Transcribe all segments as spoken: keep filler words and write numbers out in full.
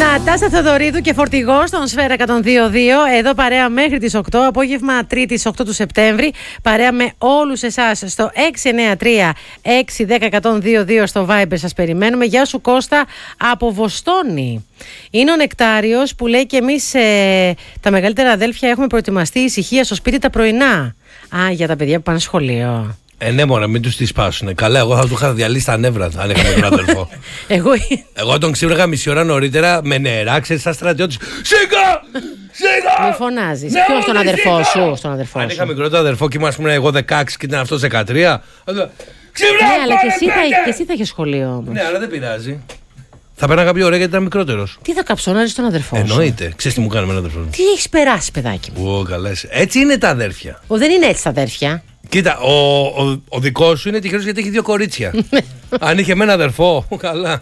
Τάστα Θεοδωρίδου και φορτηγό στον Σφαίρα εκατόν δύο κόμμα δύο. Εδώ παρέα μέχρι τις οκτώ. Απόγευμα Τρίτης οκτώ του Σεπτέμβρη. Παρέα με όλους εσάς στο έξι εννιά τρία έξι ένα μηδέν εκατόν δύο δύο στο Viber σας περιμένουμε. Γεια σου Κώστα από Βοστόνη. Είναι ο Νεκτάριος που λέει και εμείς ε, τα μεγαλύτερα αδέλφια έχουμε προετοιμαστεί ησυχία στο σπίτι τα πρωινά. Α, για τα παιδιά που πάνε σχολείο. Ε, ναι, μωρέ, μην τους τη σπάσουνε. Καλά, εγώ θα του είχα διαλύσει τα νεύρα, αν είχα τον αδερφό. εγώ... εγώ τον ξύπναγα μισή ώρα νωρίτερα με νερά, ξέρεις, σαν στρατιώτης. Σίγα! Σίγα! Μη φωνάζεις. Ναι, ποιος, στον αδερφό σου, στον αδερφό αν σου. είχα μικρότερο αδερφό και ήμουν, ας πούμε, εγώ δεκαέξι και ήταν αυτός δεκατρία. Ξύπνα! Ναι, αλλά και εσύ, θα, και εσύ θα έχεις σχολείο όμως. Ναι, αλλά δεν πειράζει. Θα παίρνα κάποιο ωραία γιατί ήταν μικρότερος. Τι θα καψώναρεις τον αδερφό σου. Εννοείται. Ξέρεις τι μου κάνει με έναν αδερφό. Τι έχεις περάσει, παιδάκι μου. Ω, καλά. Έτσι είναι τα αδέρφια. Ο, δεν είναι έτσι τα αδέρφια. Κοίτα, ο, ο, ο δικός σου είναι τυχερός γιατί έχει δύο κορίτσια. Αν είχε με ένα αδερφό, καλά.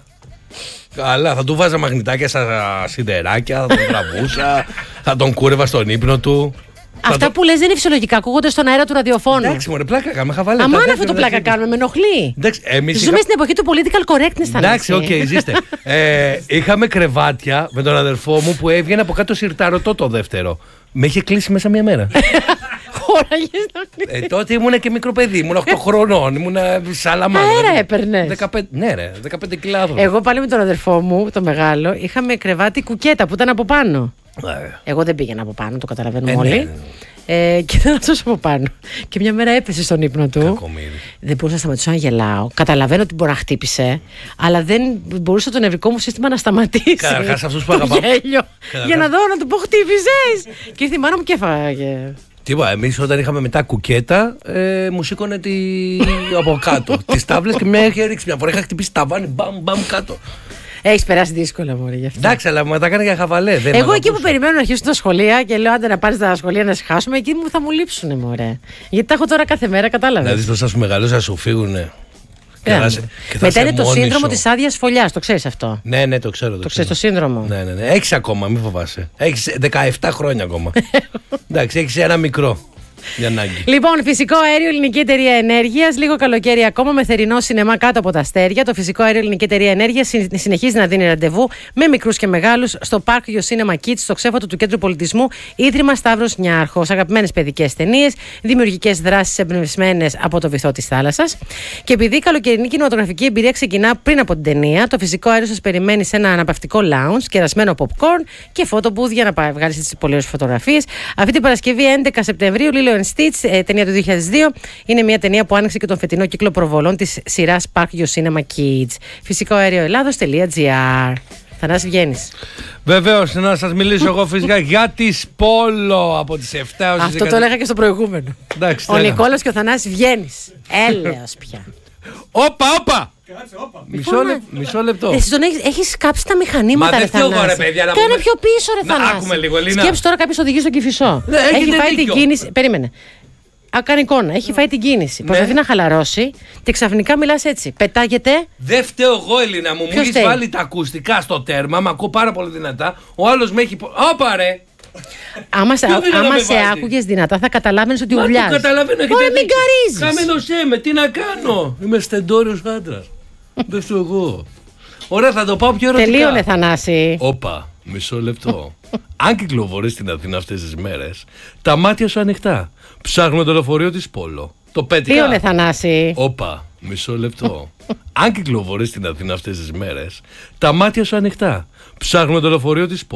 Καλά, θα του βάζα μαγνητάκια στα σιδεράκια, θα τον τραβούσα, θα τον κούρευα στον ύπνο του. Αυτά το... που λες δεν είναι φυσιολογικά, ακούγονται στον αέρα του ραδιοφώνου. Εντάξει, μωρέ, πλάκα κάνουμε, χαβαλέ. Αμάν αυτό το πλάκα κάνουμε, με ενοχλεί. Εντάξει, εμείς ζούμε είχα... στην εποχή του political correctness, θα εντάξει, οκ, okay, ζήστε. ε, είχαμε κρεβάτια με τον αδερφό μου που έβγαινε από κάτω σιρταρωτό το δεύτερο. Με είχε κλείσει μέσα μία μέρα. Χώραγες να κλείσεις. Ε, τότε ήμουν και μικρό παιδί, ήμουν οκτώ χρονών, ήμουν σαλαμάνα. Αέρα έπαιρνες. δεκαπέντε, ναι, ρε, δεκαπέντε κιλάδων. Εγώ πάλι με τον αδερφό μου, το μεγάλο, είχαμε κρεβάτι κουκέτα που ήταν από πάνω. Ε. Εγώ δεν πήγαινα από πάνω, το καταλαβαίνουμε ε, όλοι. Ναι. Ε, και ήταν αυτός από πάνω. Και μια μέρα έπεσε στον ύπνο του. Κακομοίρη. Δεν μπορούσα να σταματήσω να γελάω. Καταλαβαίνω ότι μπορεί να χτύπησε, αλλά δεν μπορούσε το νευρικό μου σύστημα να σταματήσει. Καταρχάς αυτούς που αγαπάω. Γέλιο. Για να δω, να του πω χτύπησες. Και ήρθε η μάνα μου και έφαγε. Τίποτα, εμείς όταν είχαμε μετά κουκέτα, ε, μου σήκωνε τη... από κάτω τις τάβλες και μια είχε ρίξει. Μια φορά είχα χτυπήσει ταβάνι, μπαμ, μπαμ κάτω. Έχεις περάσει δύσκολα, μωρέ, γι' αυτό. Εντάξει, αλλά μου τα έκανε για χαβαλέ. Δεν Εγώ εκεί που περιμένω να αρχίσουν τα σχολεία και λέω άντε να πάρεις τα σχολεία να συχάσουμε, εκεί μου θα μου λείψουνε, μωρέ. Γιατί τα έχω τώρα κάθε μέρα, κατάλαβες. Δηλαδή, θα σου μεγαλώσει, θα σου φύγουνε. Μετά είναι το σύνδρομο της άδειας φωλιάς, το ξέρεις αυτό. Ναι, ναι, το ξέρω. Το, το ξέρεις το σύνδρομο. Ναι, ναι, ναι. Έχεις ακόμα, μην φοβάσαι. Έχεις δεκαεπτά χρόνια ακόμα. Εντάξει, έχεις ένα μικρό. Για ανάγκη. Λοιπόν, φυσικό αέριο Ελληνική Εταιρεία Ενέργειας. Λίγο καλοκαίρι ακόμα με θερινό σινεμά κάτω από τα αστέρια. Το φυσικό αέριο Ελληνική Εταιρεία Ενέργειας συνεχίζει να δίνει ραντεβού με μικρούς και μεγάλους στο Park Your Cinema Kids, στο ξέφωτο του Κέντρου Πολιτισμού, Ίδρυμα Σταύρος Νιάρχος. Αγαπημένες παιδικές ταινίες, δημιουργικές δράσεις εμπνευσμένες από το βυθό της θάλασσας. Και επειδή η καλοκαιρινή κινηματογραφική εμπειρία ξεκινά πριν από την ταινία, το φυσικό αέριο σας περιμένει σε ένα αναπαυτικό lounge, κερασμένο popcorn και photo booth για να βγάλεις τις πολύ ωραίες φωτογραφίες. Αυτή την Παρασκευή έντεκα Σεπτεμβρίου, Lilo and Stitch, ε, ταινία του δύο χιλιάδες δύο, είναι μια ταινία που άνοιξε και τον φετινό κύκλο προβολών της σειράς Park Your Cinema Kids. Φυσικό αέριο Ελλάδος.gr. Θανάση, βγαίνεις. Βεβαίως, να σας μιλήσω εγώ φυσικά για τη Πόλο από τις επτά ως τις αυτό το έλεγα και στο προηγούμενο. Εντάξει, ο Νικόλας και ο Θανάσης, βγαίνεις. Έλεος πια. Όπα, όπα! Μισό, λε, μισό λεπτό. Εσύ τον έχεις, έχεις κάψει τα μηχανήματα. Μα δεν φταίω εγώ, ρε παιδιά. Κάνε πούμε... πιο πίσω, ρε Θανάση. Να άκουμε λίγο, Λίνα. Σκέψου τώρα κάποιος οδηγεί στον Κηφισό. Ναι, έχει φάει δίκιο. την κίνηση. Περίμενε. Α, κάνει εικόνα. Έχει φάει την κίνηση. Ναι. Προσπαθεί να χαλαρώσει και ξαφνικά μιλάς έτσι. Πετάγεται. Δεν φταίω εγώ, Ελίνα μου. Μου έχεις βάλει τα ακουστικά στο τέρμα. Μ' ακούω πάρα πολύ δυνατά. Ο άλλος με έχει. Όπα, ρε. Άμα σε, άμα σε άκουγες δυνατά, θα καταλάβαινες ότι ουλιάζει. Μα το καταλαβαίνω. Ωραία, μην καρίζεις. Κάμε δωσέ με, τι να κάνω. Είμαι στεντόριος άντρας. Δεν φταίω εγώ. Ωραία, θα το πάω πιο ερωτικά. Τελείωνε, Θανάση. Όπα, μισό λεπτό. Αν κυκλοφορείς στην Αθήνα αυτές τις μέρες, τα μάτια σου ανοιχτά. Ψάχνουμε το λεωφορείο της Πόλο. Το πέτυχα. Τελείωνε, Θανάση. Όπα, μισό λεπτό. Αν κυκλοφορείς στην Αθήνα αυτές τις μέρες, τα μάτια σου ανοιχτά. Ψάχνουμε το λεωφορείο της Πόλο.